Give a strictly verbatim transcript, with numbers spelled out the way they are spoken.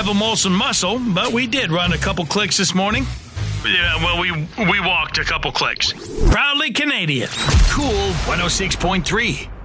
have a Molson muscle, but we did run a couple clicks this morning. Yeah, well, we we walked a couple clicks. Proudly Canadian. Cool one oh six point three.